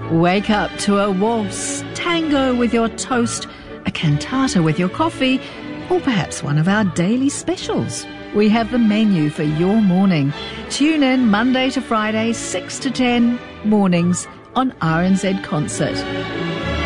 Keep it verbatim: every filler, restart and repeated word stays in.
Wake up to a waltz, tango with your toast, a cantata with your coffee, or perhaps one of our daily specials. We have the menu for your morning. Tune in Monday to Friday, six to ten, mornings on R N Z Concert.